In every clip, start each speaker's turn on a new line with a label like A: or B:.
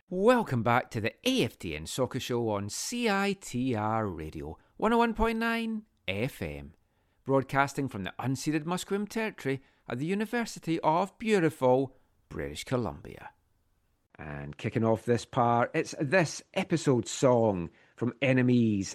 A: Welcome back to the AFTN Soccer Show on CITR Radio 101.9 FM, broadcasting from the unceded Musqueam territory at the University of beautiful British Columbia. And kicking off this part, it's this episode song from NME's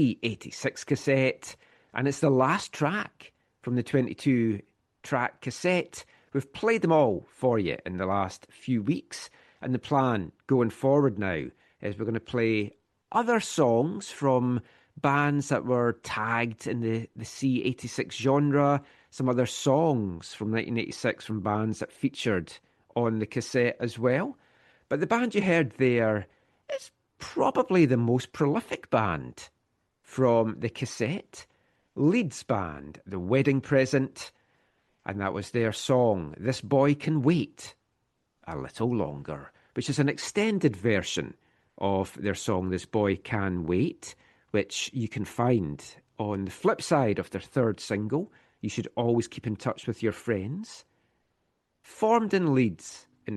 A: C86 cassette, and it's the last track from the 22-track cassette. We've played them all for you in the last few weeks. And the plan going forward now is we're going to play other songs from bands that were tagged in the C86 genre, some other songs from 1986 from bands that featured on the cassette as well. But the band you heard there is probably the most prolific band from the cassette. Leeds band, The Wedding Present, and that was their song, This Boy Can Wait a Little Longer, which is an extended version of their song This Boy Can Wait, which you can find on the flip side of their third single, You Should Always Keep in Touch with Your Friends. Formed in Leeds in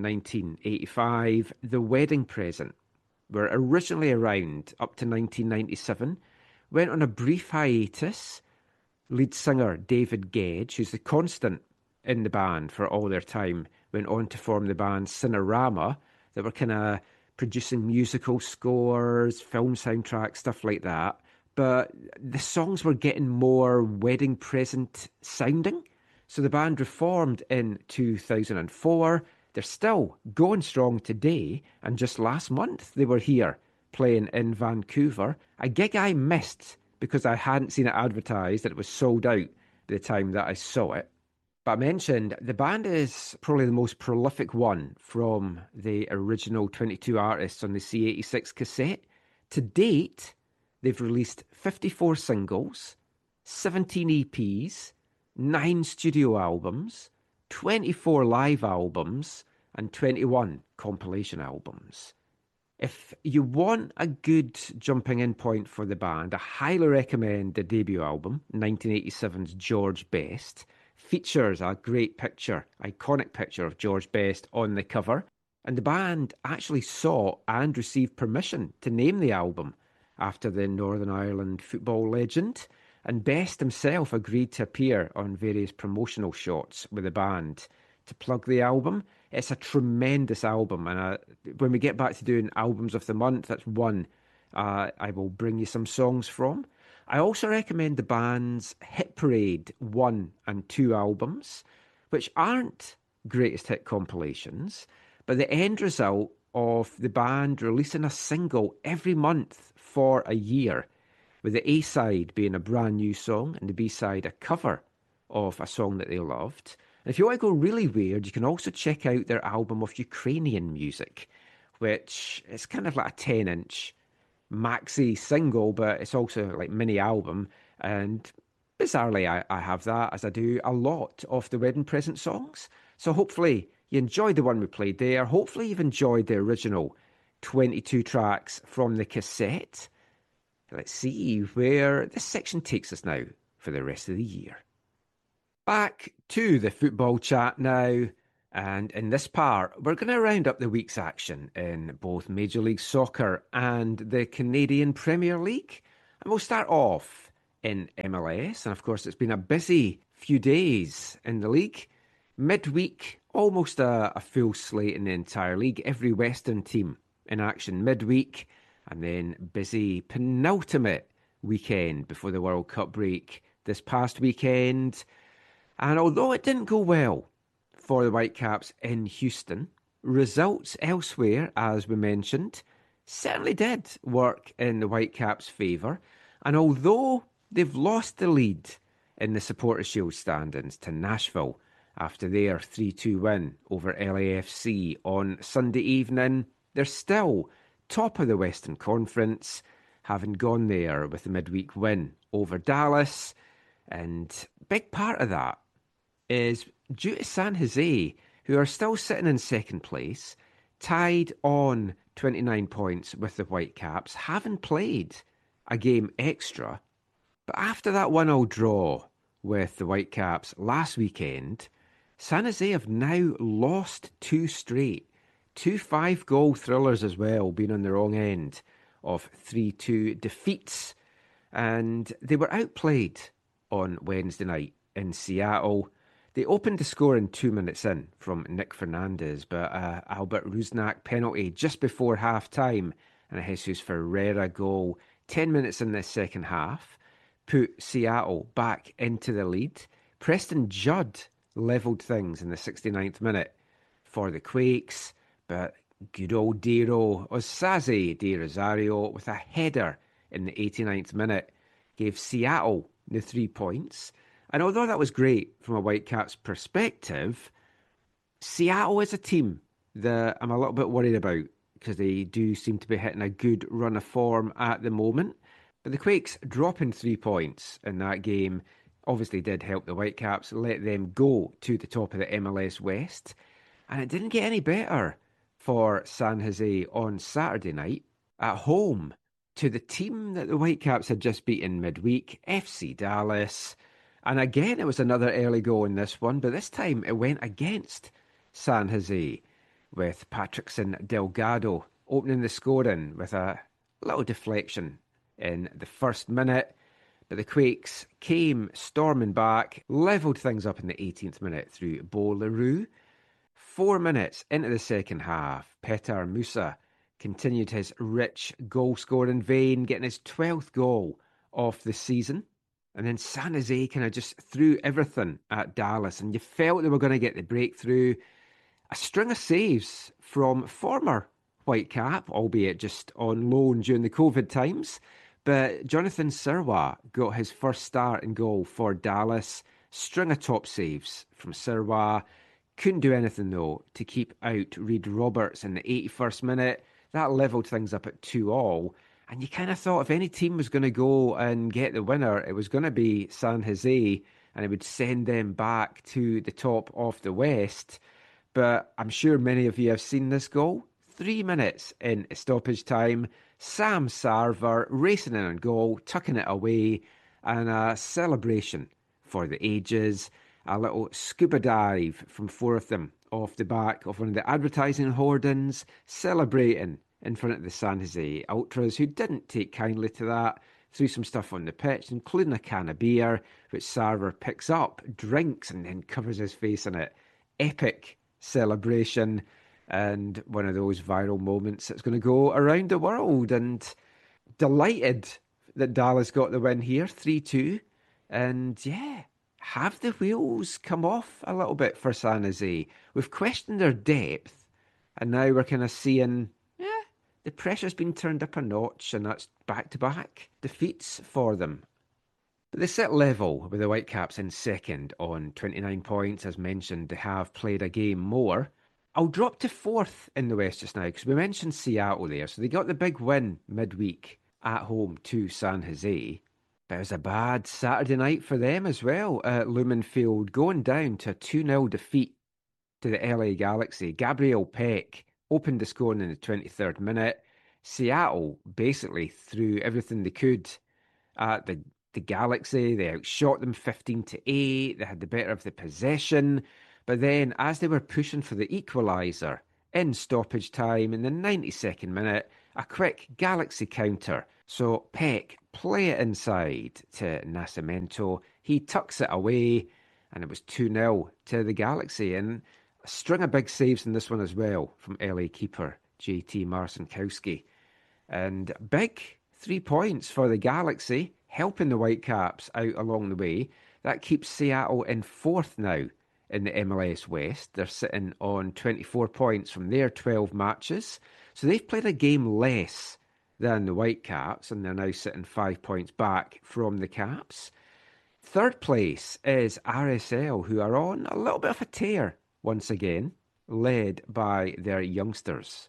A: 1985, The Wedding Present were originally around up to 1997, went on a brief hiatus. Lead singer David Gedge, who's the constant in the band for all their time, went on to form the band Cinerama, that were kind of producing musical scores, film soundtracks, stuff like that. But the songs were getting more Wedding Present sounding. So the band reformed in 2004. They're still going strong today. And just last month, they were here playing in Vancouver. A gig I missed because I hadn't seen it advertised, that it was sold out by the time that I saw it. But I mentioned the band is probably the most prolific one from the original 22 artists on the C86 cassette. To date, they've released 54 singles, 17 EPs, 9 studio albums, 24 live albums, and 21 compilation albums. If you want a good jumping in point for the band, I highly recommend the debut album, 1987's George Best. Features a great picture, iconic picture of George Best on the cover. And the band actually sought and received permission to name the album after the Northern Ireland football legend. And Best himself agreed to appear on various promotional shots with the band to plug the album. It's a tremendous album. And when we get back to doing albums of the month, that's one I will bring you some songs from. I also recommend the band's Hit Parade 1 and 2 albums, which aren't greatest hit compilations, but the end result of the band releasing a single every month for a year, with the A-side being a brand new song and the B-side a cover of a song that they loved. And if you want to go really weird, you can also check out their album of Ukrainian music, which is kind of like a 10-inch maxi single, but it's also like mini album. And bizarrely, I have that, as I do a lot of the Wedding Present songs. So hopefully you enjoyed the one we played there. Hopefully you've enjoyed the original 22 tracks from the cassette. Let's see where this section takes us now for the rest of the year. Back to the football chat now. And in this part, we're going to round up the week's action in both Major League Soccer and the Canadian Premier League. And we'll start off in MLS. And of course, it's been a busy few days in the league. Midweek, almost a full slate in the entire league. Every Western team in action midweek. And then busy penultimate weekend before the World Cup break this past weekend. And although it didn't go well for the Whitecaps in Houston, results elsewhere, as we mentioned, certainly did work in the Whitecaps' favour. And although they've lost the lead in the Supporters' Shield standings to Nashville after their 3-2 win over LAFC on Sunday evening, they're still top of the Western Conference, having gone there with a midweek win over Dallas. And a big part of that is due to San Jose, who are still sitting in second place, tied on 29 points with the Whitecaps, having played a game extra. But after that 1-0 draw with the Whitecaps last weekend, San Jose have now lost 2 straight 2 5-goal thrillers as well, being on the wrong end of 3-2 defeats. And they were outplayed on Wednesday night in Seattle. They opened the score in 2 minutes in from Nick Fernandez, but Albert Rusnak penalty just before half-time and a Jesus Ferreira goal 10 minutes in the second half put Seattle back into the lead. Preston Judd levelled things in the 69th minute for the Quakes, but good old Dero Osaze de Rosario with a header in the 89th minute gave Seattle the 3 points. And although that was great from a Whitecaps perspective, Seattle is a team that I'm a little bit worried about because they do seem to be hitting a good run of form at the moment. But the Quakes dropping 3 points in that game obviously did help the Whitecaps, let them go to the top of the MLS West. And it didn't get any better for San Jose on Saturday night at home to the team that the Whitecaps had just beaten midweek, FC Dallas. And again, it was another early goal in this one, but this time it went against San Jose with Patrickson Delgado opening the scoring with a little deflection in the first minute. But the Quakes came storming back, levelled things up in the 18th minute through Bo LaRue. 4 minutes into the second half, Petar Musa continued his rich goal-scoring vein, getting his 12th goal of the season. And then San Jose kind of just threw everything at Dallas, and you felt they were going to get the breakthrough. A string of saves from former Whitecap, albeit just on loan during the COVID times. But Jonathan Sirwa got his first start in goal for Dallas. String of top saves from Sirwa. Couldn't do anything, though, to keep out Reid Roberts in the 81st minute. That levelled things up at 2-2. And you kind of thought if any team was going to go and get the winner, it was going to be San Jose, and it would send them back to the top of the West. But I'm sure many of you have seen this goal. 3 minutes in stoppage time, Sam Sarver racing in on goal, tucking it away, and a celebration for the ages. A little scuba dive from four of them off the back of one of the advertising hoardings, celebrating in front of the San Jose Ultras, who didn't take kindly to that. Threw some stuff on the pitch, including a can of beer, which Sarver picks up, drinks, and then covers his face in it. Epic celebration, and one of those viral moments that's going to go around the world. And delighted that Dallas got the win here, 3-2. And yeah, have the wheels come off a little bit for San Jose? We've questioned their depth, and now we're kind of seeing, the pressure's been turned up a notch, and that's back-to-back defeats for them. But they sit level with the Whitecaps in second on 29 points. As mentioned, they have played a game more. I'll drop to fourth in the West just now, because we mentioned Seattle there. So they got the big win midweek at home to San Jose. But it was a bad Saturday night for them as well at Lumen Field, going down to a 2-0 defeat to the LA Galaxy. Gabriel Peck opened the scoring in the 23rd minute. Seattle basically threw everything they could at the Galaxy. They outshot them 15-8. They had the better of the possession. But then, as they were pushing for the equaliser in stoppage time in the 92nd minute, a quick Galaxy counter. So Peck play it inside to Nascimento. He tucks it away, and it was 2-0 to the Galaxy. And a string of big saves in this one as well from LA keeper JT Marcinkowski. And big 3 points for the Galaxy, helping the Whitecaps out along the way. That keeps Seattle in fourth now in the MLS West. They're sitting on 24 points from their 12 matches. So they've played a game less than the Whitecaps, and they're now sitting 5 points back from the Caps. Third place is RSL, who are on a little bit of a tear once again, led by their youngsters.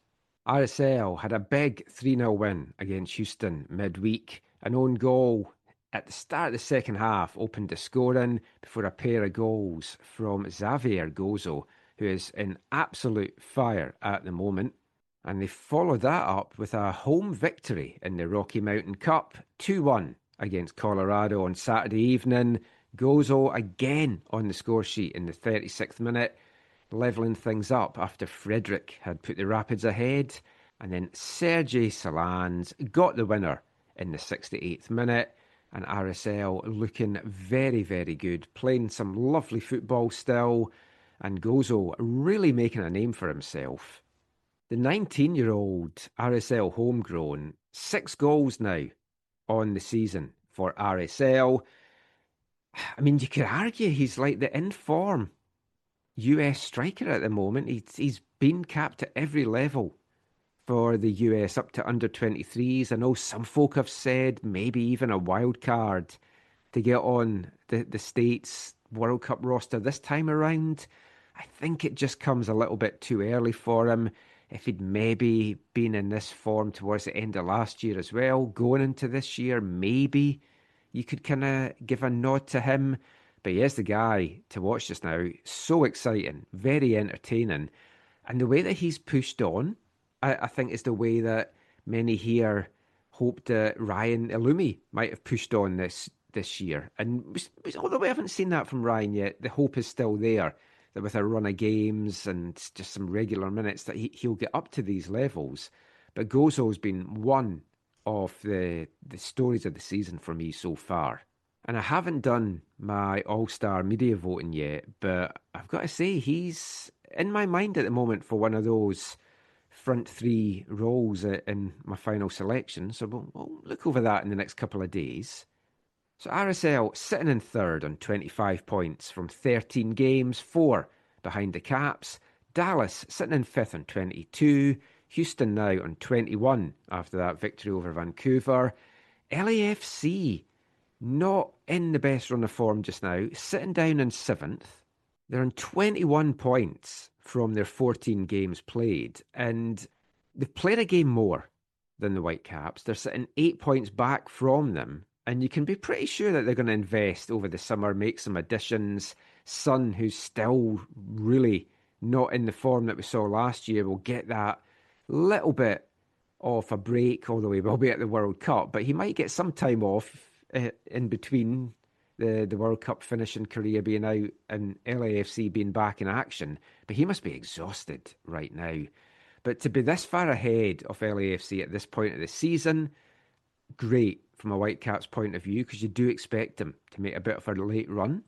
A: RSL had a big 3-0 win against Houston midweek. An own goal at the start of the second half opened the scoring before a pair of goals from Xavier Gozo, who is in absolute fire at the moment. And they followed that up with a home victory in the Rocky Mountain Cup, 2-1 against Colorado on Saturday evening. Gozo again on the score sheet in the 36th minute. levelling things up after Frederick had put the Rapids ahead. And then Sergei Solans got the winner in the 68th minute. And RSL looking very, very good, playing some lovely football still. And Gozo really making a name for himself. The 19-year-old RSL homegrown, 6 goals now on the season for RSL. I mean, you could argue he's like the in-form US striker at the moment. He's been capped at every level for the US up to under 23s. I know some folk have said maybe even a wild card to get on the States World Cup roster this time around. I think it just comes a little bit too early for him. If he'd maybe been in this form towards the end of last year as well, going into this year, maybe you could kind of give a nod to him. But he is the guy to watch just now. So exciting, very entertaining. And the way that he's pushed on, I think is the way that many here hoped that Ryan Illumi might have pushed on this year. And although we haven't seen that from Ryan yet, the hope is still there that with a run of games and just some regular minutes that he'll get up to these levels. But Gozo's been one of the stories of the season for me so far. And I haven't done my All-Star media voting yet, but I've got to say he's in my mind at the moment for one of those front 3 roles in my final selection. So we'll look over that in the next couple of days. So RSL sitting in third on 25 points from 13 games, 4 behind the Caps. Dallas sitting in fifth on 22. Houston now on 21 after that victory over Vancouver. LAFC not in the best run of form just now, sitting down in 7th. They're on 21 points from their 14 games played, and they've played a game more than the Whitecaps. They're sitting 8 points back from them, and you can be pretty sure that they're going to invest over the summer, make some additions. Son, who's still really not in the form that we saw last year, will get that little bit of a break, although he will be at the World Cup, but he might get some time off in between the World Cup finish in Korea being out and LAFC being back in action. But he must be exhausted right now. But to be this far ahead of LAFC at this point of the season, great from a Whitecaps point of view, because you do expect them to make a bit of a late run.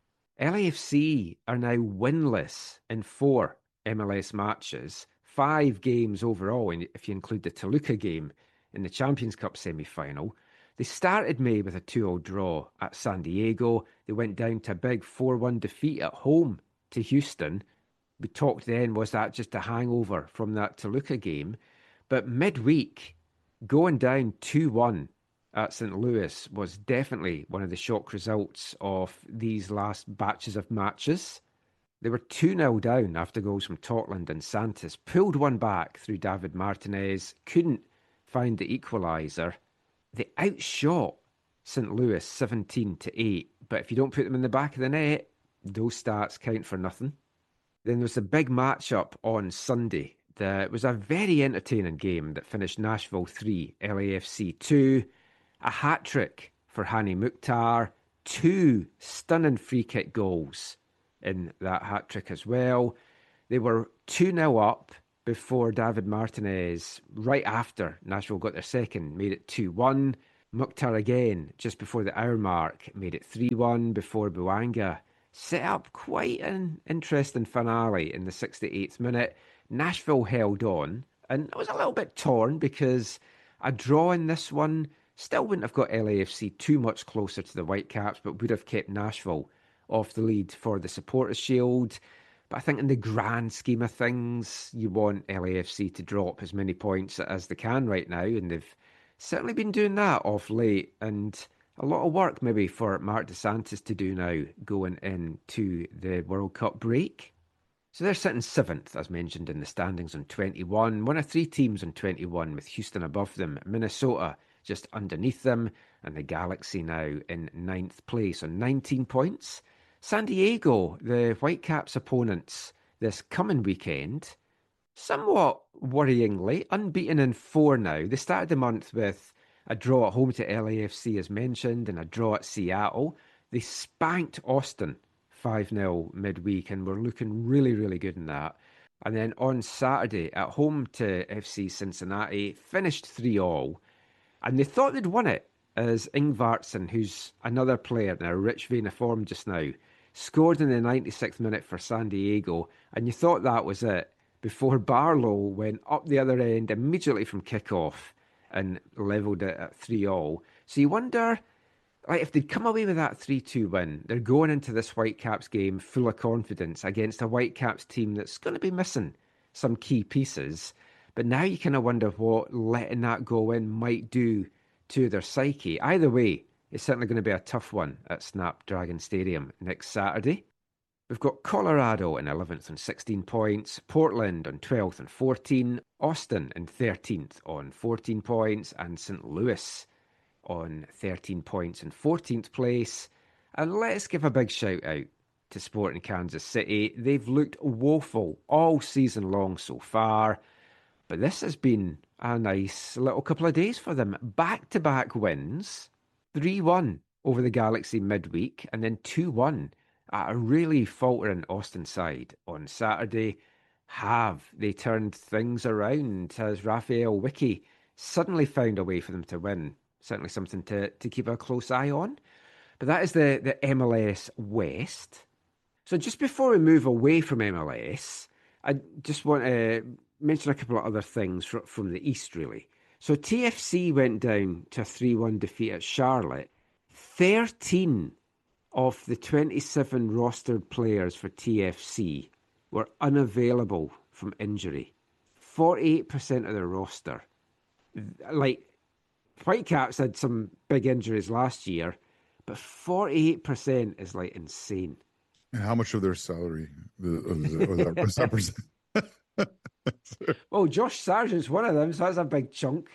A: LAFC are now winless in 4 MLS matches, 5 games overall, if you include the Toluca game in the Champions Cup semi-final. They started May with a 2-2 draw at San Diego. They went down to a big 4-1 defeat at home to Houston. We talked then, was that just a hangover from that Toluca game? But midweek, going down 2-1 at St. Louis was definitely one of the shock results of these last batches of matches. They were 2-0 down after goals from Totland and Santos, pulled one back through David Martinez, couldn't find the equaliser. They outshot St. Louis 17-8, but if you don't put them in the back of the net, those stats count for nothing. Then there's a big matchup on Sunday. It was a very entertaining game that finished Nashville 3, LAFC 2. A hat-trick for Hani Mukhtar. 2 stunning free-kick goals in that hat-trick as well. They were 2-0 up before David Martinez, right after Nashville got their second, made it 2-1. Mukhtar again, just before the hour mark, made it 3-1 before Bouanga set up quite an interesting finale in the 68th minute. Nashville held on, and I was a little bit torn because a draw in this one still wouldn't have got LAFC too much closer to the Whitecaps, but would have kept Nashville off the lead for the Supporters' Shield. But I think in the grand scheme of things, you want LAFC to drop as many points as they can right now, and they've certainly been doing that off late, and a lot of work maybe for Mark DeSantis to do now going into the World Cup break. So they're sitting 7th, as mentioned, in the standings on 21. One of 3 teams on 21, with Houston above them, Minnesota just underneath them, and the Galaxy now in 9th place on 19 points. San Diego, the Whitecaps' opponents this coming weekend, somewhat worryingly, unbeaten in 4 now. They started the month with a draw at home to LAFC, as mentioned, and a draw at Seattle. They spanked Austin 5-0 midweek and were looking really, really good in that. And then on Saturday, at home to FC Cincinnati, finished 3-all. And they thought they'd won it as Ingvartsen, who's another player in a rich vein of form just now, scored in the 96th minute for San Diego. And you thought that was it before Barlow went up the other end immediately from kickoff and levelled it at 3-all. So you wonder, like, if they'd come away with that 3-2 win, they're going into this Whitecaps game full of confidence against a Whitecaps team that's going to be missing some key pieces. But now you kind of wonder what letting that go in might do to their psyche. Either way, it's certainly going to be a tough one at Snapdragon Stadium next Saturday. We've got Colorado in 11th on 16 points, Portland on 12th and 14, Austin in 13th on 14 points, and St. Louis on 13 points in 14th place. And let's give a big shout out to Sporting Kansas City. They've looked woeful all season long so far, but this has been a nice little couple of days for them. Back-to-back wins, 3-1 over the Galaxy midweek, and then 2-1 at a really faltering Austin side on Saturday. Have they turned things around? Has Raphael Wicke suddenly found a way for them to win? Certainly something to keep a close eye on. But that is the MLS West. So just before we move away from MLS, I just want to mention a couple of other things from the East, really. So TFC went down to a 3-1 defeat at Charlotte. 13 of the 27 rostered players for TFC were unavailable from injury. 48% of their roster. Like, Whitecaps had some big injuries last year, but 48% is like insane.
B: And how much of their salary was that percent?
A: Well, Josh Sargent's one of them, so that's a big chunk.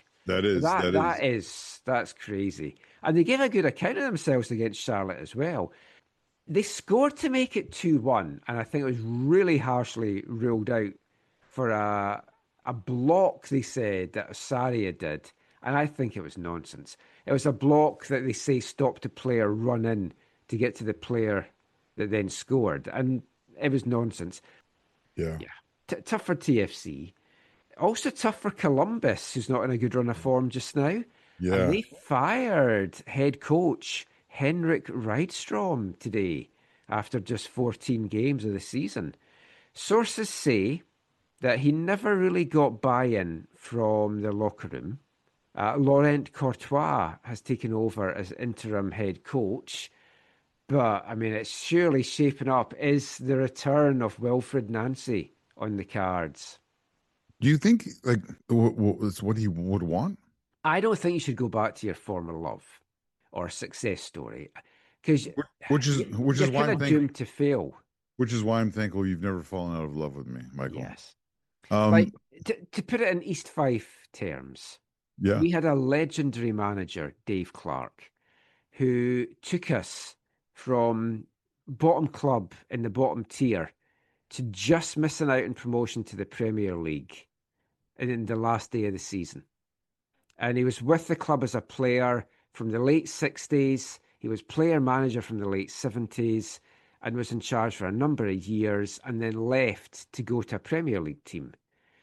A: That's crazy. And they gave a good account of themselves against Charlotte as well. They scored to make it 2-1, and I think it was really harshly ruled out for a block, they said, that Osaria did. And I think it was nonsense. It was a block that they say stopped a player run in to get to the player that then scored. And it was nonsense.
B: Yeah.
A: Tough for TFC. Also tough for Columbus, who's not in a good run of form just now.
B: Yeah.
A: And they fired head coach Henrik Rydstrom today after just 14 games of the season. Sources say that he never really got buy-in from the locker room. Laurent Courtois has taken over as interim head coach. But, I mean, it's surely shaping up. Is the return of Wilfred Nancy on the cards?
B: Do you think, like, what he would want?
A: I don't think you should go back to your former love or success story, because
B: which is why I'm
A: doomed to fail.
B: Which is why I'm thankful you've never fallen out of love with me, Michael.
A: Yes. Like, to put it in East Fife terms, we had a legendary manager, Dave Clark, who took us from bottom club in the bottom tier to just missing out on promotion to the Premier League in the last day of the season. And he was with the club as a player from the late 60s. He was player manager from the late 70s and was in charge for a number of years and then left to go to a Premier League team.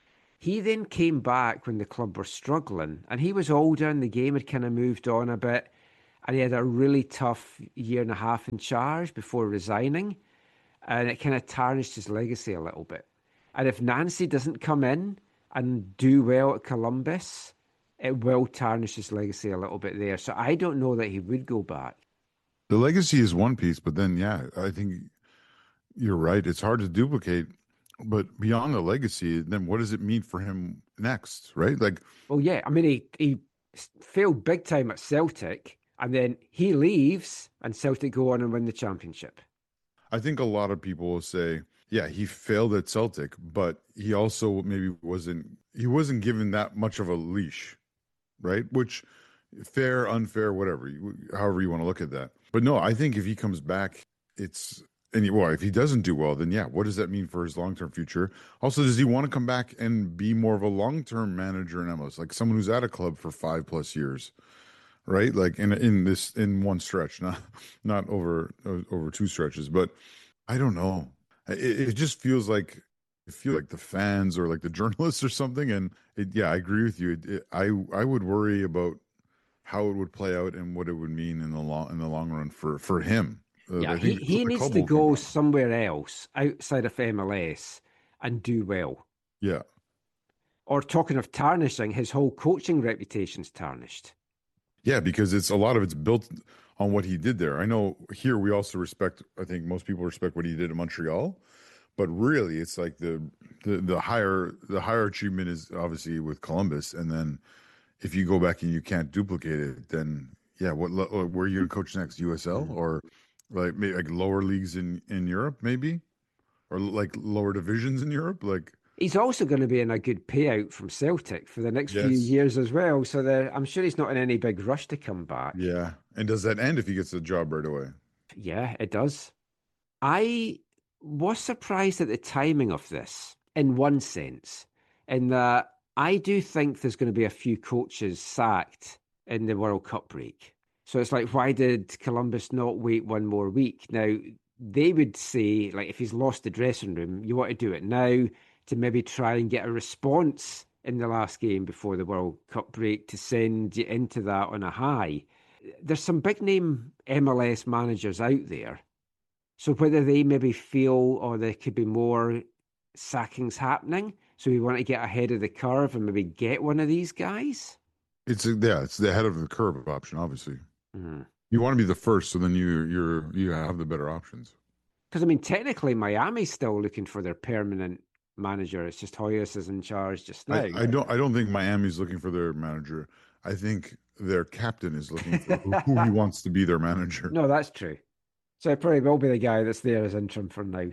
A: He then came back when the club were struggling, and he was older and the game had kind of moved on a bit, and he had a really tough year and a half in charge before resigning, and it kind of tarnished his legacy a little bit. And if Nancy doesn't come in and do well at Columbus, it will tarnish his legacy a little bit there. So I don't know that he would go back.
B: The legacy is one piece, but then, I think you're right. It's hard to duplicate. But beyond the legacy, then what does it mean for him next, right? Like,
A: well, yeah, I mean, he failed big time at Celtic, and then he leaves, and Celtic go on and win the championship.
B: I think a lot of people will say, yeah, he failed at Celtic, but he also maybe wasn't given that much of a leash, right? Which, fair, unfair, whatever, however you want to look at that. But no, I think if he comes back, if he doesn't do well, then what does that mean for his long-term future? Also, does he want to come back and be more of a long-term manager in MLS, like someone who's at a club for 5+ years, right? Like in one stretch, not over two stretches. But I don't know. It just feels like the fans or like the journalists or something. And yeah, I agree with you. I would worry about how it would play out and what it would mean in the long run for him.
A: Yeah,
B: I think
A: he
B: the
A: needs
B: club
A: to
B: will come
A: go
B: back.
A: somewhere else outside of MLS and do well.
B: Yeah,
A: Or talking of tarnishing, his whole coaching reputation's tarnished.
B: yeah, because it's a lot of it's built on what he did there. I know here we also respect. I think most people respect what he did in Montreal, but really, it's like the higher achievement is obviously with Columbus, and then if you go back and you can't duplicate it, then yeah, where are you gonna coach next? USL or like maybe like lower leagues in Europe, maybe, or like lower divisions in Europe, like
A: He's also going to be in a good payout from Celtic for the next few
B: yes,
A: years as well. So I'm sure he's not in any big rush to come back.
B: yeah. And does that end if he gets a job right away?
A: Yeah, it does. I was surprised at the timing of this in one sense, in that I do think there's going to be a few coaches sacked in the World Cup break. So it's like, why did Columbus not wait one more week? Now, they would say, like, if he's lost the dressing room, you want to do it now to maybe try and get a response in the last game before the World Cup break to send you into that on a high. There's some big name MLS managers out there, so whether they maybe feel or there could be more sackings happening, so we want to get ahead of the curve and maybe get one of these guys.
B: It's the head of the curve option, obviously.
A: Because
B: You want to be the first, so then you have the better options.
A: I mean, technically, Miami's still looking for their permanent manager. It's just Hoyos is in charge just now.
B: I don't think Miami's looking for their manager. I think their captain is looking for who he wants to be their manager.
A: No, that's true. So it probably will be the guy that's there as interim for now.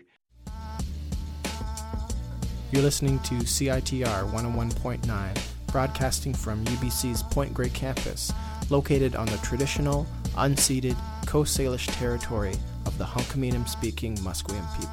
C: You're listening to CITR 101.9, broadcasting from UBC's Point Grey campus, located on the traditional, unceded Coast Salish territory of the Hunkaminam-speaking Musqueam people.